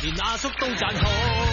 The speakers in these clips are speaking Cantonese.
連阿叔都讚好。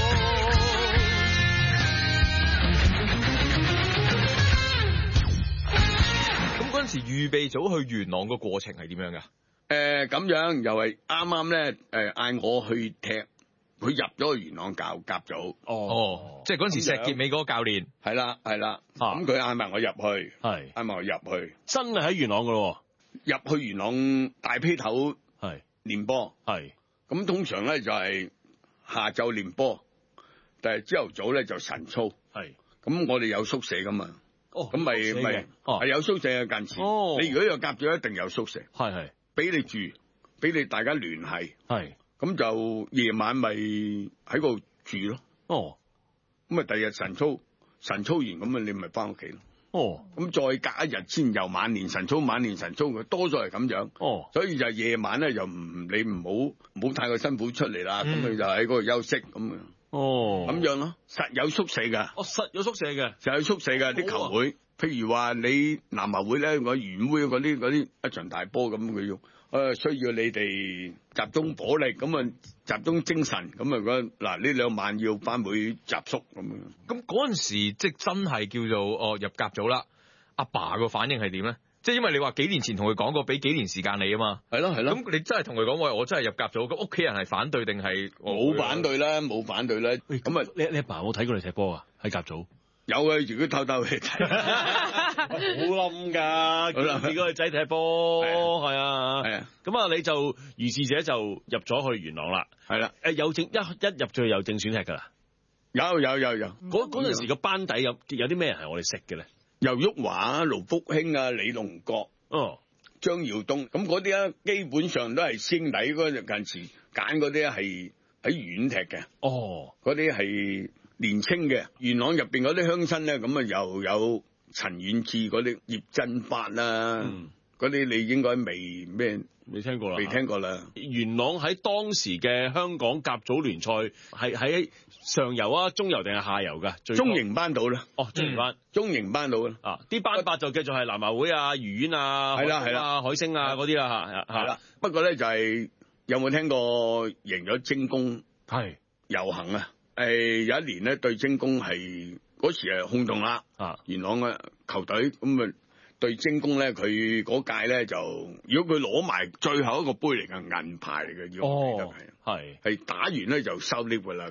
咁嗰陣時預備組去元朗個過程係點樣㗎？ 咁樣又係啱啱咧，嗌我去踢，佢入咗去元朗教甲組。 哦，即係嗰陣時石硤尾嗰個教練。 係啦，咁佢嗌埋我入去， 係嗌埋我入去， 真係喺元朗噶咯， 入去元朗大批頭係練波， 係咁通常咧就係下晝練波，但係朝頭早咧就晨操， 係咁我哋有宿舍噶嘛，咁咪係有宿舍嘅近時，你如果有甲組一定有宿舍， 係俾你住，俾你大家聯繫， 係咁就夜晚咪喺度住咯，咁啊第日晨操完咁啊你咪翻屋企咯，咁再隔一日先又晚練晨操，佢多咗係咁樣，所以就夜晚咧就你唔好太過辛苦出嚟啦，咁佢就喺嗰度休息咁樣，咁樣咯，實有宿舍噶， 實有宿舍嘅， 實有宿舍嘅啲球會，譬如話你南華會咧，我元會嗰啲一場大波咁佢要。需要你哋集中火力，咁啊集中精神，咁啊嗱呢2晚要翻會集宿咁樣。 咁嗰陣時即係真係叫做入甲組啦。阿爸個反應係點咧？即係因為你話幾年前同佢講過，俾幾年時間你啊嘛。 係咯。 咁你真係同佢講，喂，我真係入甲組，咁屋企人係反對定係冇反對啦？冇反對啦。 咁啊，你阿爸有冇睇過你踢波啊？喺甲組。 有啊，如果偷去睇， 好冧㗎，見個仔踢波，係啊，咁啊，你就如是者就入咗去元朗啦， 係啦， 有正一入咗去有正選踢㗎啦， 有， 嗰陣時個班底有啲咩人係我哋識嘅咧？ 游旭華、盧福興啊、李龍國、張耀東，咁嗰啲咧基本上都係師兄弟嗰陣時揀嗰啲係喺院踢嘅，嗰啲係。年青嘅元朗入邊嗰啲鄉親咧，咁啊又有陳遠志嗰啲葉振發啦，嗰啲你應該未聽過啦，未聽過啦。 元朗喺當時嘅香港甲組聯賽係喺上游啊、中游定係下游噶？ 中型班到啦，中型班到啦。 啲班霸就繼續係南華會啊、愉園啊、係啦、海星啊嗰啲啦， 係啦。不過咧就係有冇聽過贏咗精工係遊行啊？有一年咧對精工係嗰時係轟動啦，元朗嘅球隊咁啊對精工咧，佢嗰屆咧就如果佢攞埋最後一個杯嚟嘅銀牌嚟嘅，要記得係打完咧就收 lift 噶啦，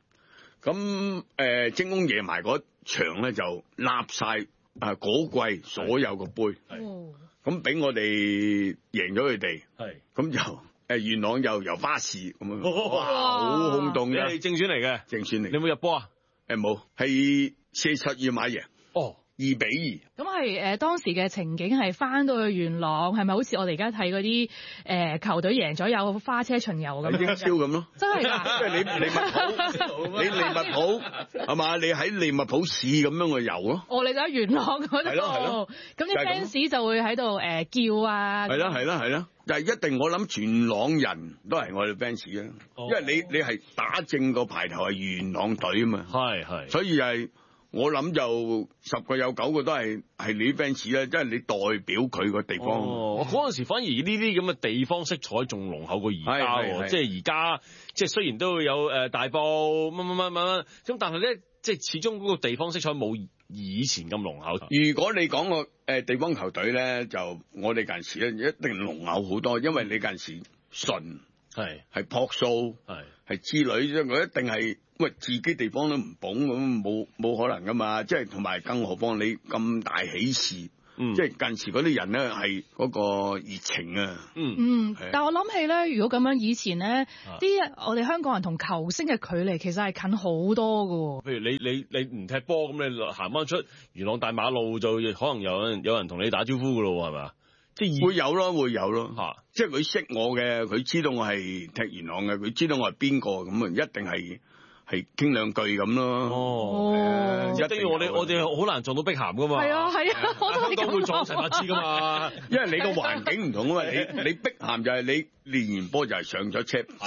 咁精工贏埋嗰場咧就立晒嗰季所有個杯，咁俾我哋贏咗佢哋，咁就。元朗又由巴士咁樣，好轟動嘅。你係正選嚟嘅，正選嚟。你有冇入波啊？冇，係47買贏。2-2。 咁係當時嘅情景係翻到去元朗，係咪好似我哋而家睇嗰啲球隊贏咗有花車巡遊咁樣？ 英超咁咯， 真係㗎！ 即係你利物浦係嘛？你喺利物浦市咁樣去遊咯。 你就喺元朗嗰度。 係咯。 咁啲 fans 就會喺度叫啊。 係啦。但係一定我諗全朗人都係我哋 fans 啊，因為你係打正個牌頭係元朗隊啊嘛。係。所以係。我諗就10個有9個都係你啲 fans 啦，即係你代表佢個地方。 嗰陣時反而呢啲咁嘅地方色彩仲濃厚過而家喎，即係而家即係雖然都會有大埔乜，咁但係咧即係始終嗰個地方色彩冇以前咁濃厚。 如果你講個地方球隊咧，就我哋近時咧一定濃厚好多，因為你近時純係樸素係之類，即係我一定係。喂，自己地方都唔捧咁，冇可能噶嘛！即係同埋，更何況你咁大喜事，即係近時嗰啲人咧係嗰個熱情啊。 但係我諗起咧，如果咁樣以前咧，我哋香港人同球星嘅距離其實係近好多噶。 譬如你唔踢波咁，你行翻出元朗大馬路就可能有人同你打招呼噶咯，係咪？即係會有咯，即係佢識我嘅，佢知道我係踢元朗嘅，佢知道我係邊個咁啊，一定係傾兩句咁咯。 一定要我哋好難撞到碧咸噶嘛。係啊， 我都會撞陳柏芝噶嘛。 因為你個環境唔同啊嘛，你碧咸就係你練完波就係上咗車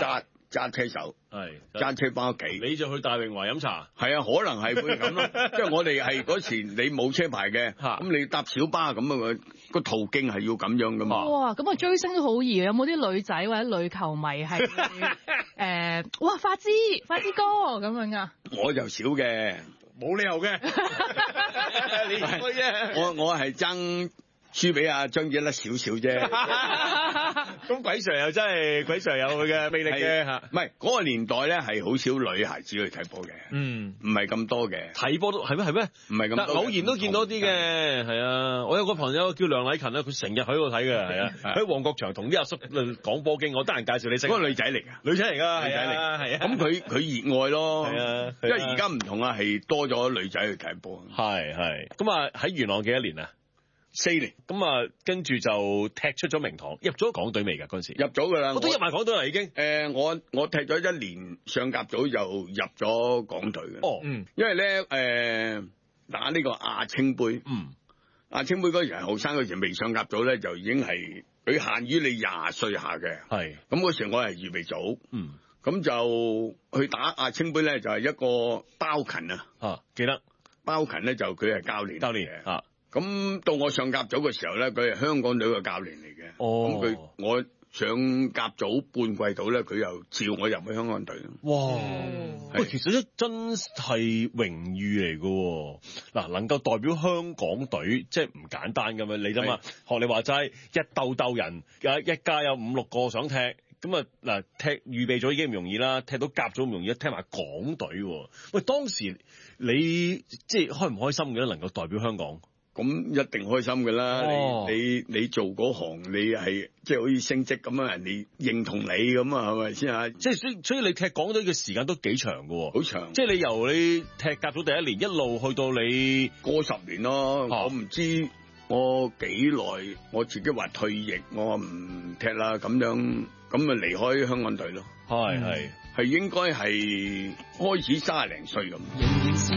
揸車手， 係揸車翻屋企， 你就去大榮華飲茶。 係啊，可能係會咁咯。即係我哋係嗰時你冇車牌嘅，咁你搭小巴咁啊個途徑係要咁樣噶嘛。 哇，咁啊追星都好易，有冇啲女仔或者女球迷係哇發枝哥咁樣噶？ 我就少嘅， 冇理由嘅。你應該啫。 我係爭輸俾阿張姐甩少少啫。 咁鬼 Sir 又真係鬼 Sir 有佢嘅魅力嘅嚇。 唔係嗰個年代咧係好少女孩子去睇波嘅，唔係咁多嘅。 睇波都係咩？唔係咁多。但偶然都見到啲嘅，係啊！我有個朋友叫梁禮勤啊，佢成日喺度睇嘅，係啊，喺旺角場同啲阿叔講波經，我得閒介紹你識。嗰個女仔嚟㗎， 女仔嚟㗎， 女仔嚟， 係啊。 咁佢熱愛咯， 係啊， 因為而家唔同啊，係多咗女仔去睇波。 係。咁啊喺元朗幾多年啊？4年，咁啊，跟住就踢出咗名堂，入咗港隊未㗎？嗰陣時入咗㗎啦， 我都入埋港隊啦已經。 我踢咗1年上甲組就入咗港隊嘅。因為咧打呢個亞青杯，亞青杯嗰時係後生嗰時未上甲組咧，就已經係佢限於你20歲下嘅。係，咁嗰時我係預備組。咁就去打亞青杯咧，就係一個包勤啊。 記得包勤咧就佢係教練嘅。 咁到我上甲組嘅時候咧，佢係香港隊嘅教練嚟嘅。咁我上甲組半季度咧，佢又召我入去香港隊。哇！ 喂，其實真係榮譽嚟㗎。嗱，能夠代表香港隊，即係唔簡單㗎嘛。你諗下，學你話齋，一鬥人，一家有5-6個想踢，咁啊嗱，踢預備組已經唔容易啦，踢到甲組唔容易，踢埋港隊。喂，當時你即係開唔開心嘅？能夠代表香港？ 咁一定開心㗎啦！你做嗰行，你係即係好似升職咁啊，人哋認同你咁啊，係咪先啊？ 即係所以你踢港隊嘅時間都幾長㗎喎， 好長。即係你由你踢甲組第1年一路去到你過10年咯。我唔知我幾耐，我自己話退役，我唔踢啦，咁樣咁啊離開香港隊咯。係應該係開始30零歲咁。